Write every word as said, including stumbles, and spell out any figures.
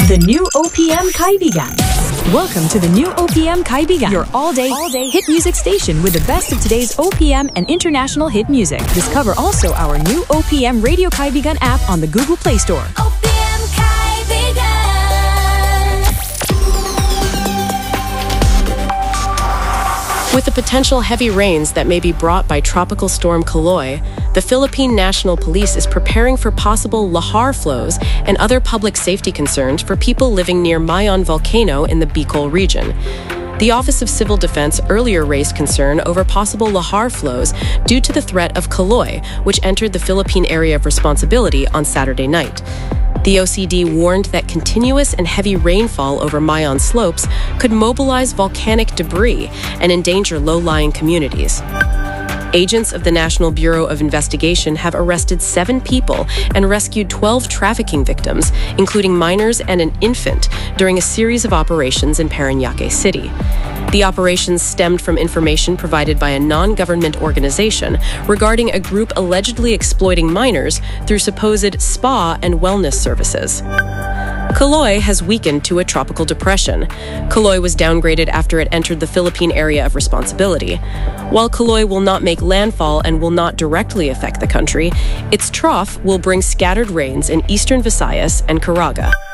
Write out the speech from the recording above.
The new O P M Kaibigan. Welcome to the new O P M Kaibigan, your all-day, all-day hit music station with the best of today's O P M and international hit music. Discover also our new O P M Radio Kaibigan app on the Google Play Store. O P M Kaibigan. With the potential heavy rains that may be brought by Tropical Storm Kaloy, the Philippine National Police is preparing for possible lahar flows and other public safety concerns for people living near Mayon Volcano in the Bicol region. The Office of Civil Defense earlier raised concern over possible lahar flows due to the threat of Kaloy, which entered the Philippine Area of Responsibility on Saturday night. The O C D warned that continuous and heavy rainfall over Mayon slopes could mobilize volcanic debris and endanger low-lying communities. Agents of the National Bureau of Investigation have arrested seven people and rescued twelve trafficking victims, including minors and an infant, during a series of operations in Parañaque City. The operations stemmed from information provided by a non-government organization regarding a group allegedly exploiting minors through supposed spa and wellness services. Kaloy has weakened to a tropical depression. Kaloy was downgraded after it entered the Philippine Area of Responsibility. While Kaloy will not make landfall and will not directly affect the country, its trough will bring scattered rains in eastern Visayas and Caraga.